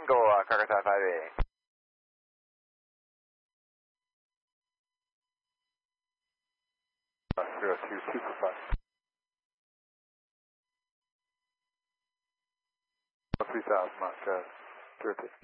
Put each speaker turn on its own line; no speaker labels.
Tango, Krakatoa 58.
Zero two super fast. 3000 Mach 0T.